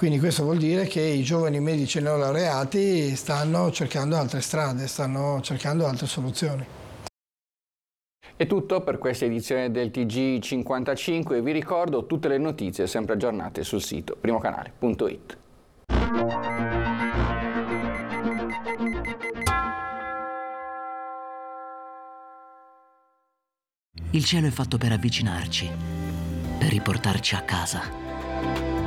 Quindi questo vuol dire che i giovani medici neolaureati stanno cercando altre strade, stanno cercando altre soluzioni. È tutto per questa edizione del TG55. Vi ricordo tutte le notizie sempre aggiornate sul sito primocanale.it. Il cielo è fatto per avvicinarci, per riportarci a casa.